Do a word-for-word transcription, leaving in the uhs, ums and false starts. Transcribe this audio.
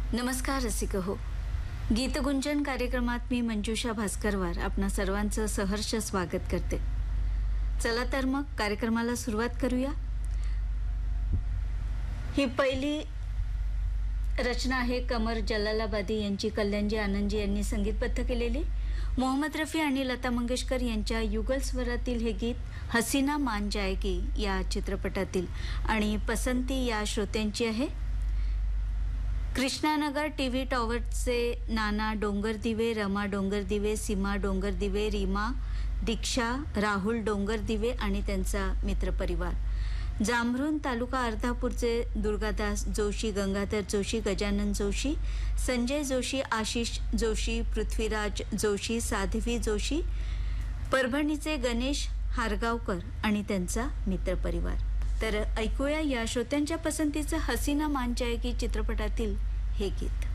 नमस्कार रसिक हो. गीतगुंजन कार्यक्रमात मी मंजुषा भास्करवार आपणा सर्वांचं सहर्ष स्वागत करते. चला तर मग कार्यक्रमाला सुरुवात करूया. ही पहिली रचना आहे कमर जलालाबादी यांची, कल्याणजी आनंदजी यांनी संगीतबद्ध केलेली. मोहम्मद रफी आणि लता मंगेशकर यांच्या युगल स्वरातील हे गीत हसीना मान जाएगी या चित्रपटातील आणि पसंती या श्रोत्यांची आहे. कृष्णानगर टीव्ही टॉवरचे नाना डोंगरदिवे, रमा डोंगरदिवे, सीमा डोंगरदिवे, रीमा, दीक्षा, राहुल डोंगरदिवे आणि त्यांचा मित्रपरिवार. जांभरून तालुका अर्धापूरचे दुर्गादास जोशी, गंगाधर जोशी, गजानन जोशी, संजय जोशी, आशिष जोशी, पृथ्वीराज जोशी, साध्वी जोशी, परभणीचे गणेश हारगावकर आणि त्यांचा मित्रपरिवार. तर ऐकूया या श्रोत्यांच्या पसंतीचं हसीना मान जाएगी चित्रपटातील हे गीत.